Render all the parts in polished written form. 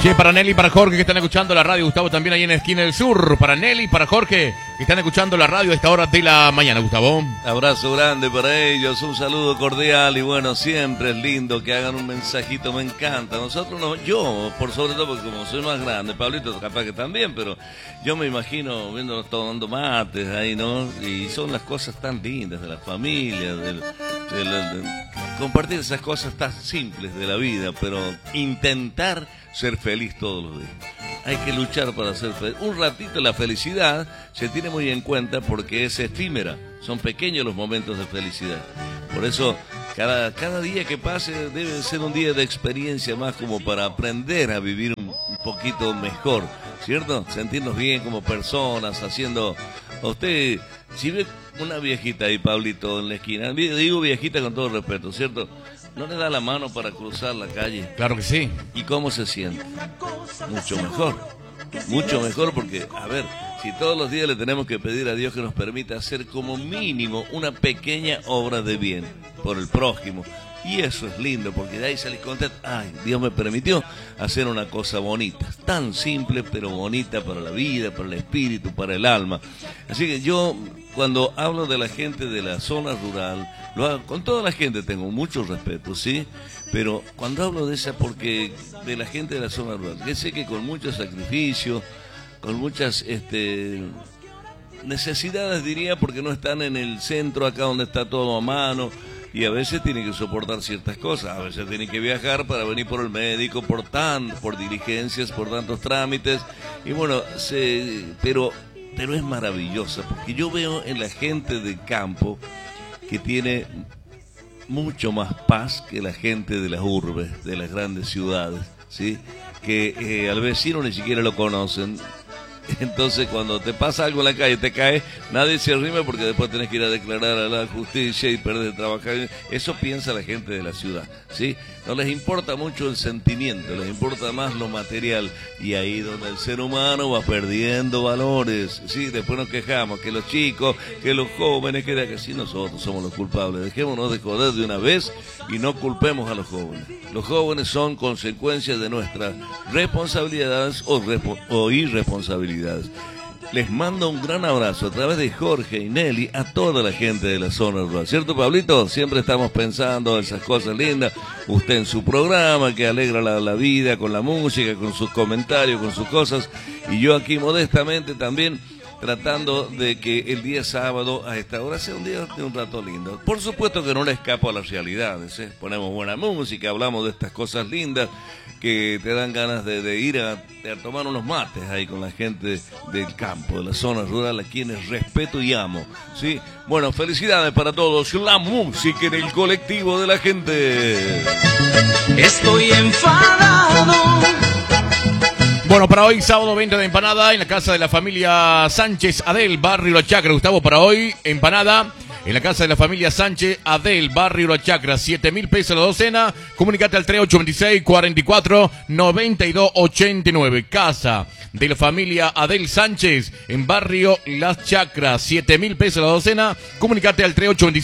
Che, para Nelly y para Jorge que están escuchando la radio, Gustavo, también ahí en la esquina del sur. Para Nelly y para Jorge que están escuchando la radio a esta hora de la mañana, Gustavo. Abrazo grande para ellos, un saludo cordial y bueno, siempre es lindo que hagan un mensajito, me encanta. Nosotros no, yo, por sobre todo porque como soy más grande, Pablito capaz que también, pero yo me imagino viéndonos tomando mates ahí, ¿no? Y son las cosas tan lindas de la familia, de compartir esas cosas tan simples de la vida, pero intentar ser feliz todos los días. Hay que luchar para ser feliz. Un ratito la felicidad se tiene muy en cuenta porque es efímera. Son pequeños los momentos de felicidad. Por eso, cada día que pase debe ser un día de experiencia más como para aprender a vivir un poquito mejor, ¿cierto? Sentirnos bien como personas, haciendo... A usted, si ve una viejita ahí, Pablito, en la esquina, digo viejita con todo respeto, ¿cierto? ¿No le da la mano para cruzar la calle? Claro que sí. ¿Y cómo se siente? Mucho mejor. Mucho mejor porque, a ver, si todos los días le tenemos que pedir a Dios que nos permita hacer como mínimo una pequeña obra de bien por el prójimo. Y eso es lindo, porque de ahí salís contento. Ay, Dios me permitió hacer una cosa bonita. Tan simple, pero bonita para la vida, para el espíritu, para el alma. Así que yo, cuando hablo de la gente de la zona rural, lo hago, con toda la gente tengo mucho respeto, ¿sí? Pero cuando hablo de esa, porque de la gente de la zona rural, que sé que con mucho sacrificio, con muchas necesidades, diría, porque no están en el centro, acá donde está todo a mano, y a veces tienen que soportar ciertas cosas, a veces tienen que viajar para venir por el médico, por diligencias, por tantos trámites, y bueno, pero es maravillosa, porque yo veo en la gente del campo que tiene mucho más paz que la gente de las urbes, de las grandes ciudades, ¿sí? Que al vecino ni siquiera lo conocen. Entonces cuando te pasa algo en la calle, te caes, nadie se arrima porque después tenés que ir a declarar a la justicia y perder de trabajar. Eso piensa la gente de la ciudad, ¿sí? No les importa mucho el sentimiento, les importa más lo material. Y ahí donde el ser humano va perdiendo valores, ¿sí? Después nos quejamos que los chicos, que los jóvenes, que sí, nosotros somos los culpables. Dejémonos de joder de una vez y no culpemos a los jóvenes. Los jóvenes son consecuencias de nuestras responsabilidades o irresponsabilidades. Les mando un gran abrazo a través de Jorge y Nelly a toda la gente de la zona rural, ¿cierto, Pablito? Siempre estamos pensando esas cosas lindas. Usted en su programa que alegra la vida con la música, con sus comentarios, con sus cosas, y yo aquí modestamente también tratando de que el día sábado a esta hora sea un día de un rato lindo. Por supuesto que no le escapo a las realidades, ¿eh? Ponemos buena música, hablamos de estas cosas lindas que te dan ganas de ir a tomar unos mates ahí con la gente del campo, de la zona rural, a quienes respeto y amo, ¿sí? Bueno, felicidades para todos, la música en el colectivo de la gente. Estoy enfadado. Bueno, para hoy, sábado 20 de empanada en la casa de la familia Sánchez Adel, barrio La Chacra. Gustavo, para hoy, empanada en la casa de la familia Sánchez Adel, barrio La Chacra, 7.000 pesos la docena. Comunicate al 3826-44-9289. Casa de la familia Adel Sánchez en barrio Las Chacras, 7.000 pesos la docena. Comunicate al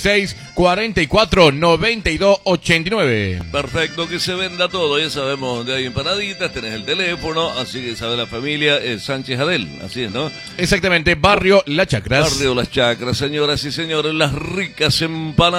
3826-44-9289. Perfecto, que se venda todo. Ya sabemos dónde hay empanaditas, tenés el teléfono, así que sabe la familia Sánchez Adel, así es, ¿no? Exactamente, barrio Las Chacras. Barrio Las Chacras, señoras y señores, las ricas empanadas.